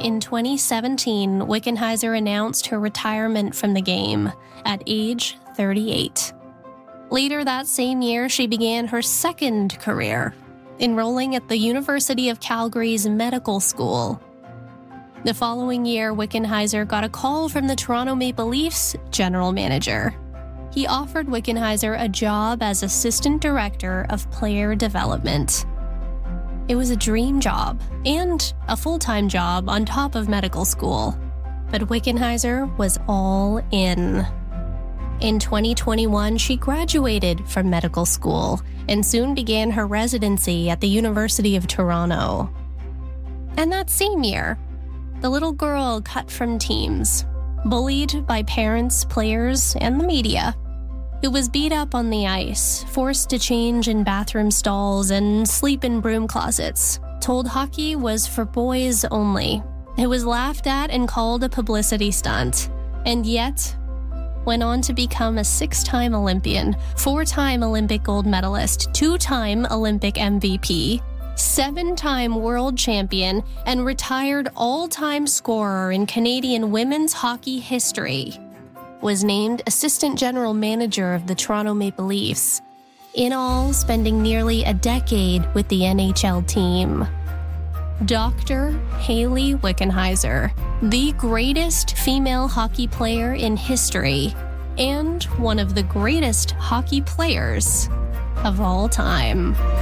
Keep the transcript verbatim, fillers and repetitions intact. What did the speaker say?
In twenty seventeen, Wickenheiser announced her retirement from the game at age thirty-eight. Later that same year, she began her second career, enrolling at the University of Calgary's medical school. The following year, Wickenheiser got a call from the Toronto Maple Leafs general manager. He offered Wickenheiser a job as assistant director of player development. It was a dream job and a full-time job on top of medical school, but Wickenheiser was all in. In twenty twenty-one, she graduated from medical school and soon began her residency at the University of Toronto. And that same year, the little girl cut from teams, bullied by parents, players, and the media, who was beat up on the ice, forced to change in bathroom stalls and sleep in broom closets, told hockey was for boys only, who was laughed at and called a publicity stunt, and yet went on to become a six-time Olympian, four-time Olympic gold medalist, two-time Olympic M V P, seven-time world champion, and retired all-time scorer in Canadian women's hockey history, was named assistant general manager of the Toronto Maple Leafs, in all spending nearly a decade with the N H L team. Doctor Hayley Wickenheiser, the greatest female hockey player in history, and one of the greatest hockey players of all time.